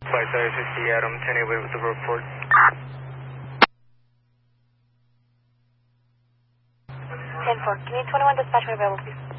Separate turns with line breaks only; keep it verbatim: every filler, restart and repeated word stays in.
By seven fifty Adam, ten eight with the report.
ten four, can you twenty-one dispatch when available, please?